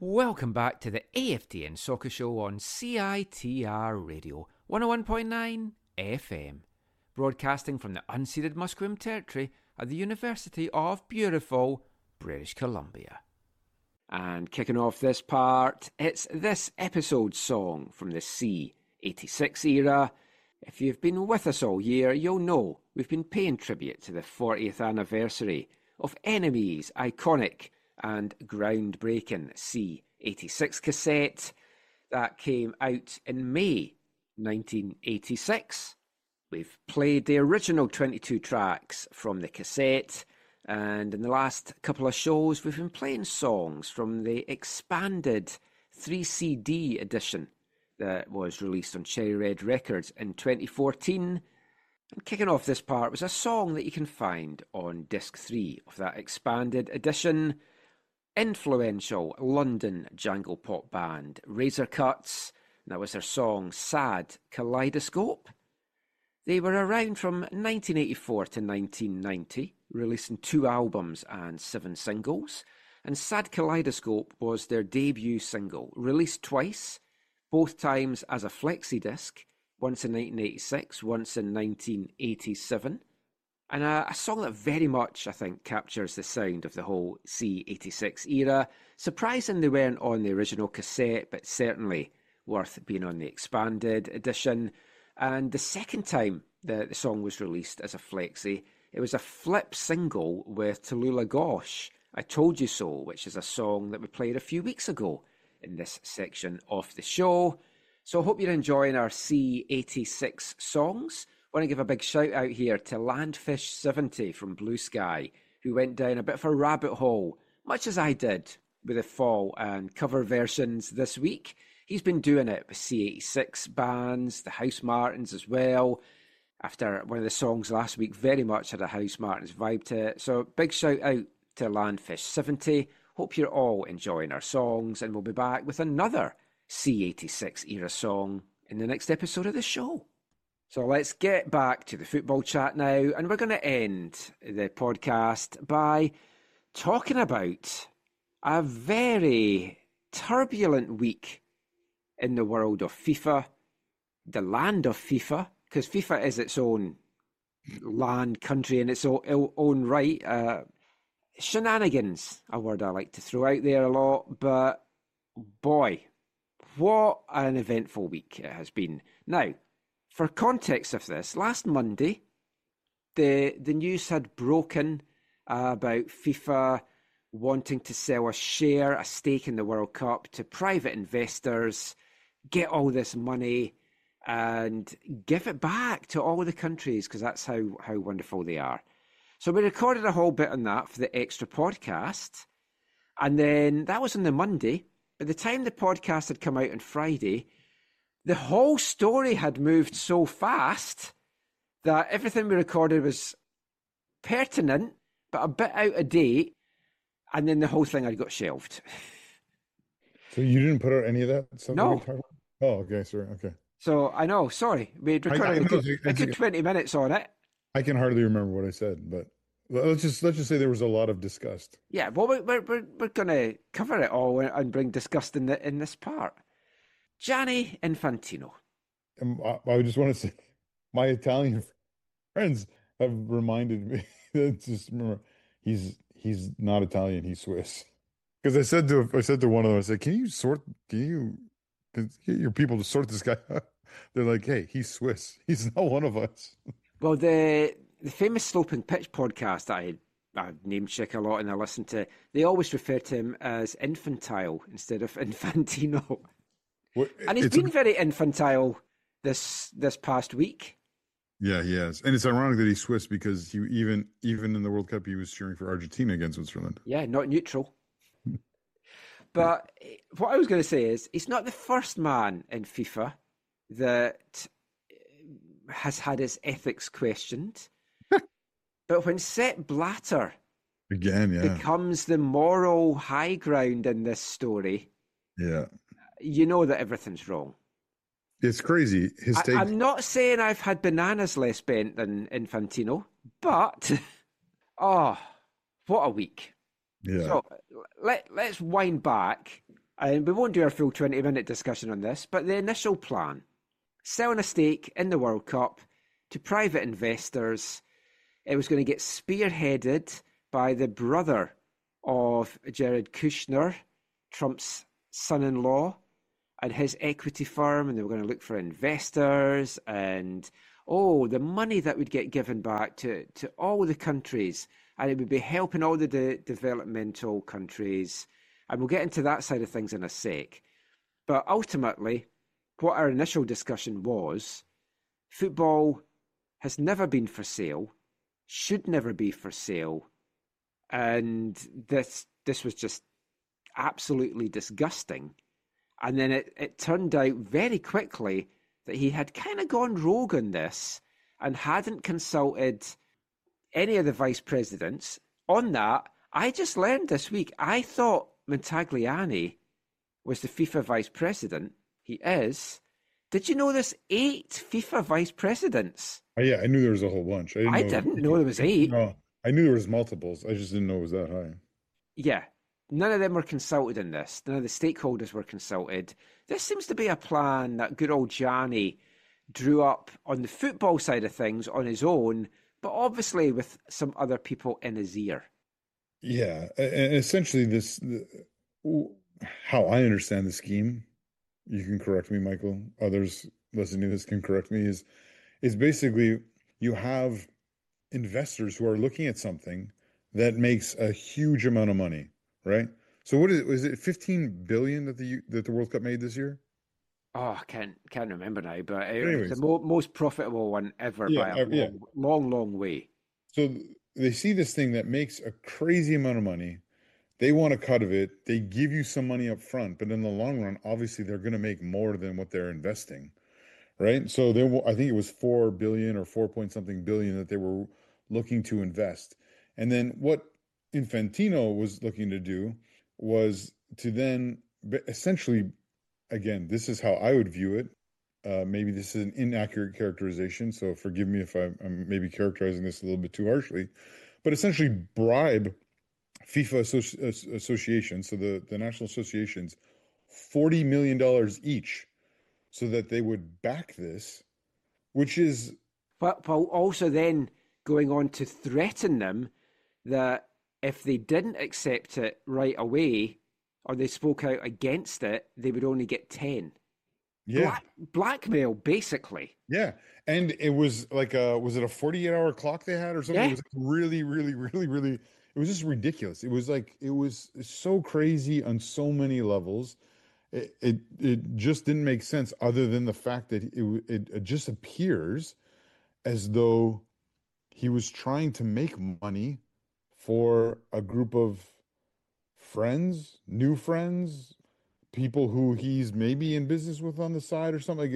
Welcome back to the AFTN Soccer Show on CITR Radio 101.9 FM, broadcasting from the unceded Musqueam territory at the University of beautiful British Columbia. And kicking off this part, it's this episode's song from the C86 era. If you've been with us all year, you'll know we've been paying tribute to the 40th anniversary of NME's iconic and groundbreaking C86 cassette that came out in May 1986. We've played the original 22 tracks from the cassette, and in the last couple of shows we've been playing songs from the expanded 3CD edition that was released on Cherry Red Records in 2014. And kicking off this part was a song that you can find on disc 3 of that expanded edition. Influential London jangle pop band Razor Cuts, and that was their song Sad Kaleidoscope. They were around from 1984 to 1990, releasing 2 albums and 7 singles, and Sad Kaleidoscope was their debut single, released twice, both times as a flexi disc, once in 1986, once in 1987. And a song that very much, I think, captures the sound of the whole C86 era. Surprising they weren't on the original cassette, but certainly worth being on the expanded edition. And the second time the song was released as a flexi, it was a flip single with Tallulah Gosh, I Told You So, which is a song that we played a few weeks ago in this section of the show. So I hope you're enjoying our C86 songs. I want to give a big shout out here to Landfish70 from Blue Sky, who went down a bit of a rabbit hole, much as I did with the fall and cover versions this week. He's been doing it with C86 bands, the Housemartins as well. After one of the songs last week very much had a Housemartins vibe to it. So big shout out to Landfish70. Hope you're all enjoying our songs, and we'll be back with another C86 era song in the next episode of the show. So let's get back to the football chat now, and we're going to end the podcast by talking about a very turbulent week in the world of FIFA, the land of FIFA, because FIFA is its own land, country in its own right. Shenanigans, a word I like to throw out there a lot, but boy, what an eventful week it has been. Now, for context of this, last Monday, the news had broken about FIFA wanting to sell a stake in the World Cup to private investors, get all this money and give it back to all the countries, because that's how wonderful they are. So we recorded a whole bit on that for the extra podcast. And then that was on the Monday. By the time the podcast had come out on Friday, the whole story had moved so fast that everything we recorded was pertinent, but a bit out of date. And then the whole thing had got shelved. So you didn't put out any of that stuff? No. Oh, okay, sorry, okay. So I know, sorry. We'd recorded a good 20 minutes on it. I can hardly remember what I said, but let's just say there was a lot of disgust. Yeah, well, we're going to cover it all and bring disgust in this part. Gianni Infantino. I just want to say, my Italian friends have reminded me that just remember he's not Italian, he's Swiss. Because I said to one of them, I said, can you get your people to sort this guy out? They're like, hey, he's Swiss. He's not one of us. Well, the famous Sloping Pitch podcast that I name check a lot and I listen to, they always refer to him as infantile instead of Infantino. Well, and he's been very infantile this past week. Yeah, he has. And it's ironic that he's Swiss, because he even in the World Cup, he was cheering for Argentina against Switzerland. Yeah, not neutral. But what I was going to say is, he's not the first man in FIFA that has had his ethics questioned. But when Sepp Blatter becomes the moral high ground in this story, you know that everything's wrong. It's crazy. I'm not saying I've had bananas less bent than Infantino, but what a week. Yeah. So let's wind back And we won't do our full 20-minute discussion on this, but the initial plan, selling a stake in the World Cup to private investors. It was going to get spearheaded by the brother of Jared Kushner, Trump's son-in-law, and his equity firm, and they were going to look for investors and the money that would get given back to all the countries, and it would be helping all the developmental countries. And we'll get into that side of things in a sec. But ultimately, what our initial discussion was, football has never been for sale, should never be for sale, and this was just absolutely disgusting. And then it turned out very quickly that he had kind of gone rogue on this and hadn't consulted any of the vice presidents on that. I just learned this week, I thought Montagliani was the FIFA vice president. He is. Did you know there's 8 FIFA vice presidents? Yeah, I knew there was a whole bunch. I didn't know there was 8. No, I knew there was multiples. I just didn't know it was that high. Yeah. None of them were consulted in this. None of the stakeholders were consulted. This seems to be a plan that good old Gianni drew up on the football side of things on his own, but obviously with some other people in his ear. Yeah, and essentially how I understand the scheme, you can correct me, Michael. Others listening to this can correct me, is basically you have investors who are looking at something that makes a huge amount of money, right? So what is it 15 billion that the World Cup made this year? Oh, I can't remember now, but Anyways, it's the most profitable one ever by a long way. So they see this thing that makes a crazy amount of money. They want a cut of it. They give you some money up front, but in the long run, obviously they're going to make more than what they're investing, right? So I think it was 4 billion or 4 point something billion that they were looking to invest. And then what Infantino was looking to do was to then essentially, again, this is how I would view it. Maybe this is an inaccurate characterization, so forgive me if I'm maybe characterizing this a little bit too harshly, but essentially bribe FIFA associations, so the national associations, $40 million each so that they would back this, which is... But also then going on to threaten them that if they didn't accept it right away or they spoke out against it, they would only get 10. Yeah. Blackmail, basically. Yeah. And it was like was it a 48-hour clock they had or something? Yeah. It was really, really, really, really, it was just ridiculous. It was so crazy on so many levels. It just didn't make sense other than the fact that it just appears as though he was trying to make money for a group of friends, new friends, people who he's maybe in business with on the side or something.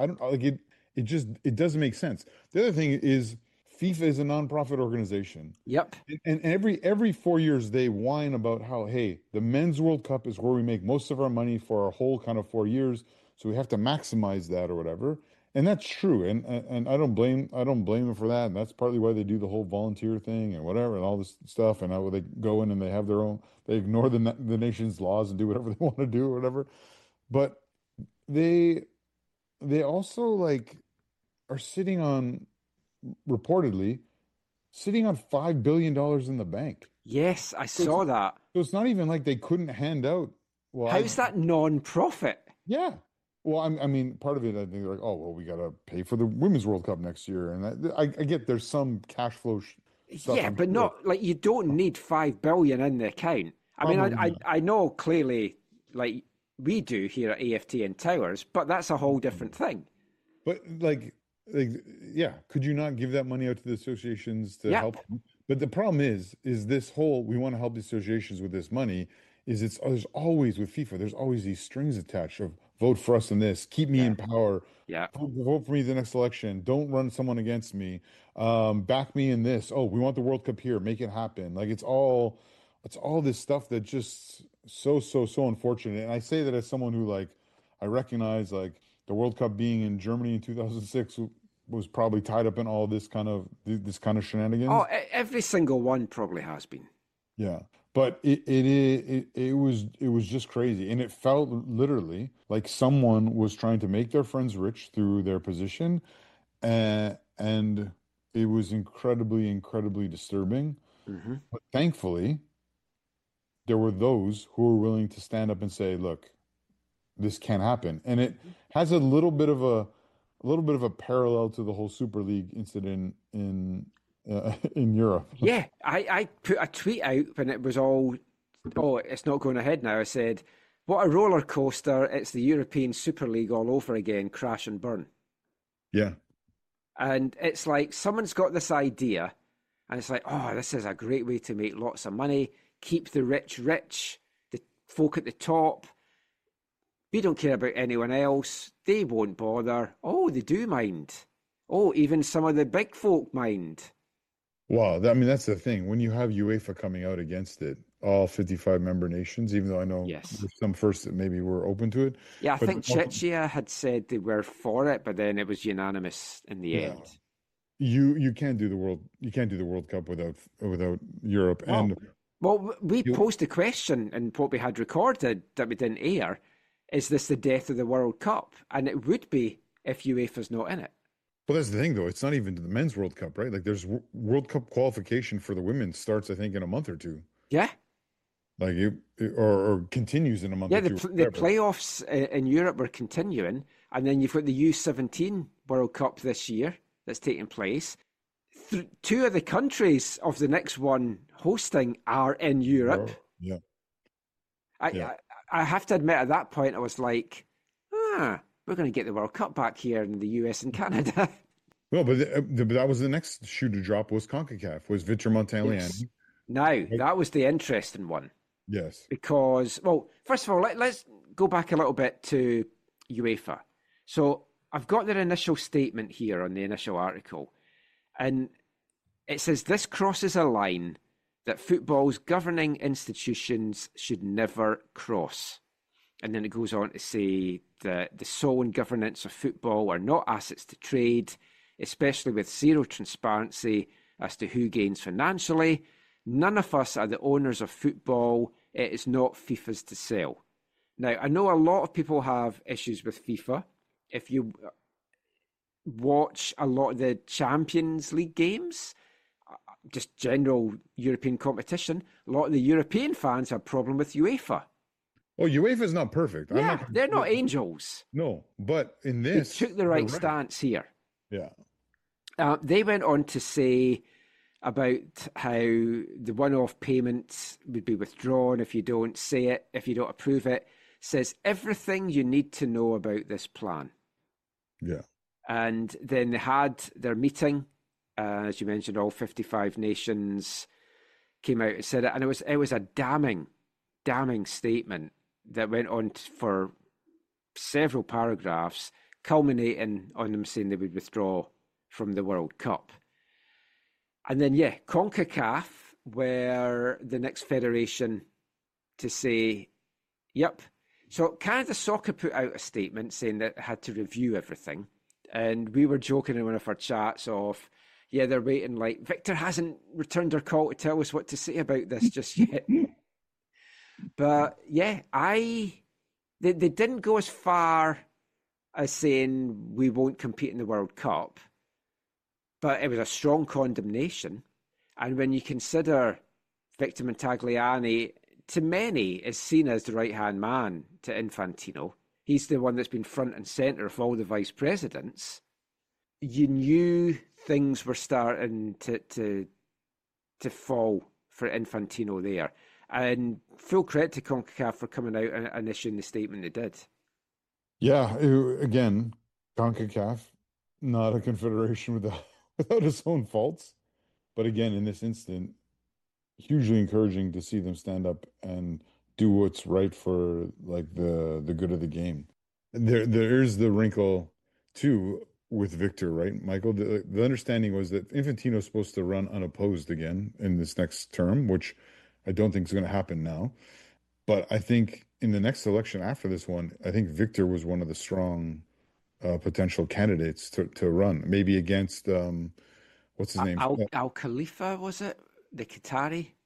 It doesn't make sense. The other thing is FIFA is a nonprofit organization. Yep. And every 4 years they whine about how, hey, the men's World Cup is where we make most of our money for our whole kind of 4 years, so we have to maximize that or whatever. And that's true. And I don't blame them for that. And that's partly why they do the whole volunteer thing and whatever and all this stuff. And how they go in and they have their own, they ignore the nation's laws and do whatever they want to do or whatever. But they also like are reportedly sitting on $5 billion in the bank. Yes, I saw that. So it's not even like they couldn't hand out. Well, how's that non-profit? Yeah. Well, I mean, part of it, I think they're like, oh, well, we got to pay for the Women's World Cup next year. And I get there's some cash flow stuff. Yeah, but not like you don't need 5 billion in the account. I mean, I know clearly like we do here at AFTN Towers, but that's a whole different thing. But like, yeah, could you not give that money out to the associations to help them? But the problem is this whole, we want to help the associations with this money, there's always with FIFA, there's always these strings attached of vote for us in this, keep me in power, vote for me the next election, don't run someone against me, back me in this, oh, we want the World Cup here, make it happen. Like it's all this stuff that just so unfortunate. And I say that as someone who like, I recognize like the World Cup being in Germany in 2006 was probably tied up in all this kind of shenanigans. Oh, every single one probably has been. Yeah. But it was just crazy, and it felt literally like someone was trying to make their friends rich through their position, and it was incredibly, incredibly disturbing. Hmm. But thankfully, there were those who were willing to stand up and say, "Look, this can happen," and it has a little bit of a parallel to the whole Super League incident in Europe. Yeah, I put a tweet out when it was all, oh, it's not going ahead now. I said, what a roller coaster. It's the European Super League all over again, crash and burn. Yeah. And it's like someone's got this idea, and it's like, oh, this is a great way to make lots of money, keep the rich rich, the folk at the top. We don't care about anyone else. They won't bother. Oh, they do mind. Oh, even some of the big folk mind. Wow, I mean that's the thing. When you have UEFA coming out against it, all 55 member nations, even though I know Yes. there's some first that maybe were open to it, Yeah, I but think Czechia had said they were for it, but then it was unanimous in the yeah, end. you can't do the World Cup without Europe No. and Well, we you. posed a question in what we had recorded that we didn't air. Is this the death of the World Cup? And it would be if UEFA's not in it. Well, that's the thing though. It's not even the men's World Cup, right? Like there's World Cup qualification for the women starts, I think, in a month or two. Yeah. Like or continues in a month Yeah, or the, two, the whatever. playoffs in Europe were continuing. And then you've got the U17 World Cup this year that's taking place. Two of the countries of the next one hosting are in Europe. Yeah, I, yeah. I, I have to admit, at that point, I was like, we're going to get the World Cup back here in the US and Canada. Well, but that was the next shoe to drop was CONCACAF, was Victor Yes. Montagliani. Now, that was the interesting one Yes. because, well, first of all, let's go back a little bit to UEFA. So I've got their initial statement here on the initial article, and it says this crosses a line that football's governing institutions should never cross. And then it goes on to say that the soul and governance of football are not assets to trade, especially with zero transparency as to who gains financially. None of us are the owners of football. It is not FIFA's to sell. Now, I know a lot of people have issues with FIFA. If you watch a lot of the Champions League games, just general European competition, a lot of the European fans have a problem with UEFA. Oh, UEFA is not perfect. I'm Yeah, not. they're not angels. No, but in They this, took the they're right right. stance here. Yeah. They went on to say about how the one-off payments would be withdrawn if you don't say it, if you don't approve it. Says everything you need to know about this plan. Yeah. And then they had their meeting, as you mentioned, all 55 nations came out and said it, and it was a damning statement that went on for several paragraphs, culminating on them saying they would withdraw from the World Cup. And then, yeah, CONCACAF were the next federation to say, yep. So Canada Soccer put out a statement saying that it had to review everything. And we were joking in one of our chats of, yeah, they're waiting, like, Victor hasn't returned our call to tell us what to say about this just yet. But yeah, they didn't go as far as saying we won't compete in the World Cup, but it was a strong condemnation. And when you consider Victor Montagliani, to many, is seen as the right-hand man to Infantino. He's the one that's been front and centre of all the vice presidents. You knew things were starting to fall for Infantino there. And full credit to CONCACAF for coming out and issuing the statement they did. Yeah. Again, CONCACAF, not a confederation without without its own faults. But again, in this instant, hugely encouraging to see them stand up and do what's right for like the good of the game. There's the wrinkle too with Victor, right, Michael? The understanding was that Infantino's supposed to run unopposed again in this next term, which I don't think is going to happen now. But I think in the next election after this one, I think Victor was one of the strong potential candidates to run, maybe against what's his name? Al Khalifa, was it? The Qatari?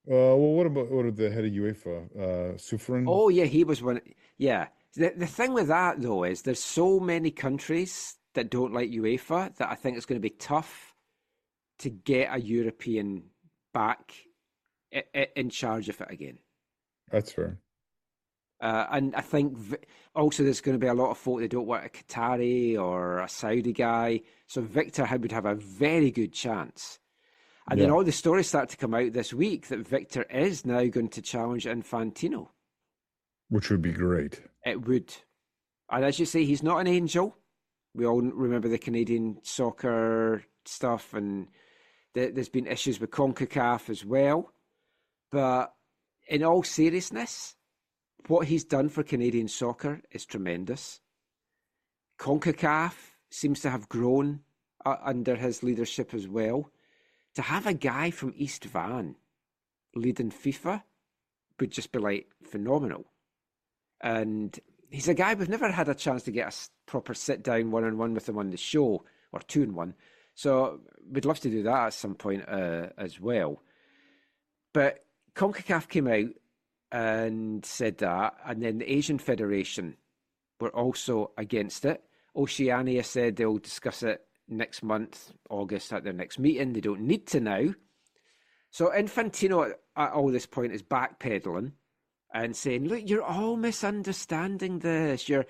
Well, what about the head of UEFA, Suffren? Oh, yeah, he was one. Yeah. The thing with that, though, is there's so many countries that don't like UEFA that I think it's going to be tough to get a European back in charge of it again. That's fair. And I think also there's going to be a lot of folk that don't want a Qatari or a Saudi guy. So Victor would have a very good chance. And then Yeah, all the stories start to come out this week that Victor is now going to challenge Infantino. which would be great. It would. And as you say, he's not an angel. We all remember the Canadian soccer stuff, and there's been issues with CONCACAF as well. But in all seriousness, what he's done for Canadian soccer is tremendous. CONCACAF seems to have grown under his leadership as well. To have a guy from East Van leading FIFA would just be like phenomenal. And he's a guy we've never had a chance to get a proper sit down one-on-one with him on the show, or 2-on-1. So we'd love to do that at some point as well. But CONCACAF came out and said that, and then the Asian Federation were also against it. Oceania said they'll discuss it next month, August, at their next meeting. They don't need to now. So Infantino at all this point is backpedaling and saying, "Look, you're all misunderstanding this. You're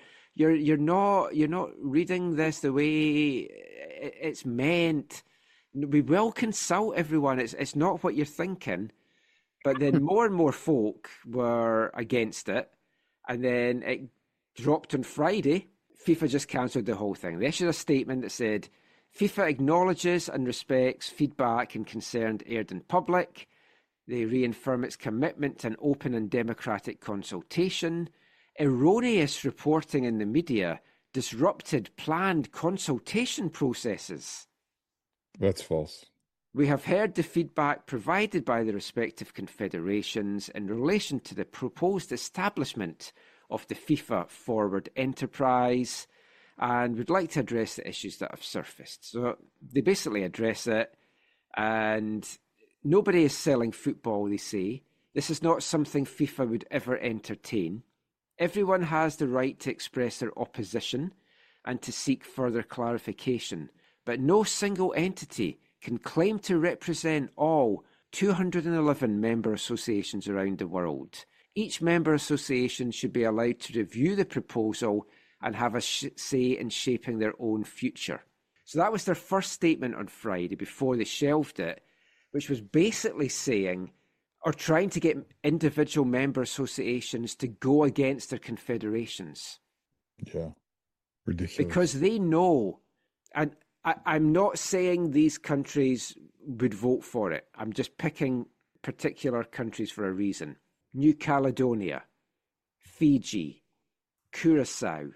not reading this the way it's meant. We will consult everyone. It's not what you're thinking." But then more and more folk were against it, and then it dropped on Friday. FIFA just cancelled the whole thing. They issued a statement that said, FIFA acknowledges and respects feedback and concern aired in public. They reaffirm its commitment to an open and democratic consultation. Erroneous reporting in the media disrupted planned consultation processes. That's false. We have heard the feedback provided by the respective confederations in relation to the proposed establishment of the FIFA Forward enterprise, and would like to address the issues that have surfaced. So they basically address it, and nobody is selling football, they say. This is not something FIFA would ever entertain. Everyone has the right to express their opposition and to seek further clarification, but no single entity can claim to represent all 211 member associations around the world. Each member association should be allowed to review the proposal and have a say in shaping their own future. So that was their first statement on Friday before they shelved it, which was basically saying, or trying to get individual member associations to go against their confederations. Yeah, ridiculous. Because they know, and I'm not saying these countries would vote for it. I'm just picking particular countries for a reason. New Caledonia, Fiji, Curacao,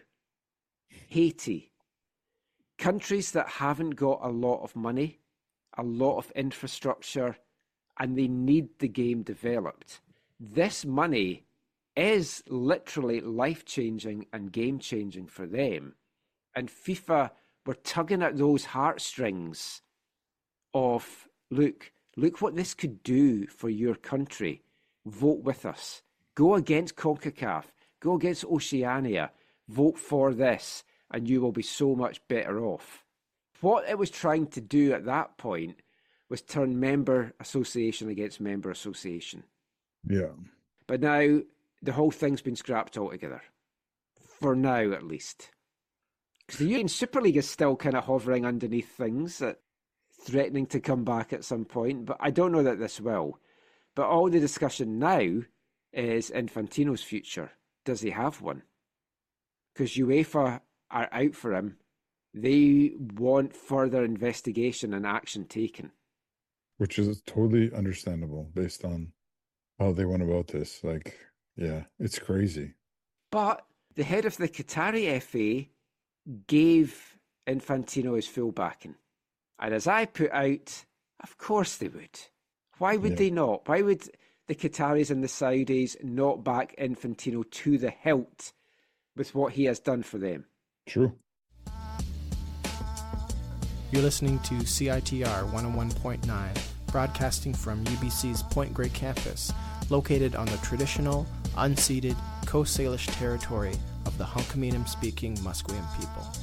Haiti. Countries that haven't got a lot of money, a lot of infrastructure, and they need the game developed. This money is literally life-changing and game-changing for them. And FIFA were tugging at those heartstrings of, look what this could do for your country. Vote with us. Go against CONCACAF. Go against Oceania. Vote for this, and you will be so much better off. What it was trying to do at that point was turn member association against member association. Yeah. But now the whole thing's been scrapped altogether. For now, at least. Because the European Super League is still kind of hovering underneath things, threatening to come back at some point, but I don't know that this will. But all the discussion now is Infantino's future. Does he have one? Because UEFA are out for him. They want further investigation and action taken. Which is totally understandable based on how they went about this. Like, yeah, it's crazy. But the head of the Qatari FA gave Infantino his full backing. And as I put out, of course they would. Why would they not? Why would the Qataris and the Saudis not back Infantino to the hilt with what he has done for them? True. You're listening to CITR 101.9, broadcasting from UBC's Point Grey campus, located on the traditional, unceded Coast Salish territory of the Hunkaminam-speaking Musqueam people.